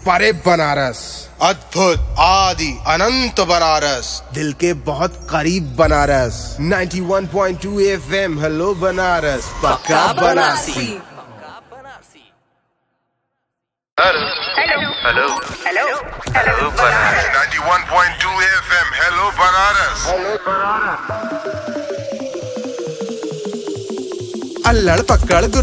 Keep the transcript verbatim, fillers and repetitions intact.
परे बनारस, अद्भुत आदि अनंत बनारस, दिल के बहुत करीब बनारस। इक्यानवे पॉइंट दो एफएम हेलो बनारस, पक्का Banarasi. Hello hello hello hello Banaras. इक्यानवे पॉइंट दो एफएम हेलो बनारस। अल्लड़ पकड़